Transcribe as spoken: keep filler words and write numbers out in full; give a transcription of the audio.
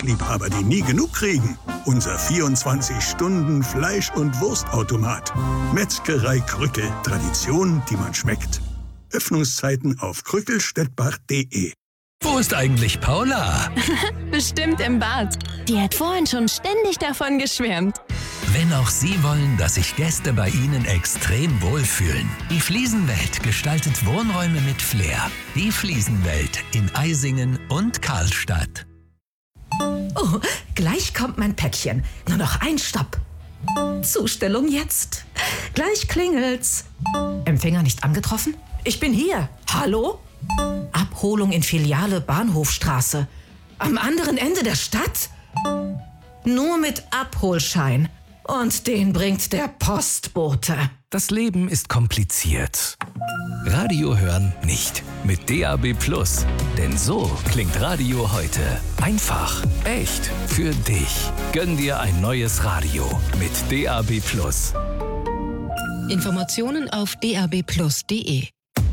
Fleischliebhaber, die nie genug kriegen. Unser vierundzwanzig Stunden Fleisch- und Wurstautomat. Metzgerei Krückel. Tradition, die man schmeckt. Öffnungszeiten auf krückelstettbach punkt de. Wo ist eigentlich Paula? Bestimmt im Bad. Die hat vorhin schon ständig davon geschwärmt. Wenn auch Sie wollen, dass sich Gäste bei Ihnen extrem wohlfühlen. Die Fliesenwelt gestaltet Wohnräume mit Flair. Die Fliesenwelt in Eisingen und Karlstadt. Oh, gleich kommt mein Päckchen. Nur noch ein Stopp. Zustellung jetzt. Gleich klingelt's. Empfänger nicht angetroffen? Ich bin hier. Hallo? Abholung in Filiale Bahnhofstraße. Am anderen Ende der Stadt? Nur mit Abholschein. Und den bringt der Postbote. Das Leben ist kompliziert. Radio hören nicht. Mit D A B Plus. Denn so klingt Radio heute. Einfach, echt, für dich. Gönn dir ein neues Radio mit D A B Plus. Informationen auf d a b plus punkt de.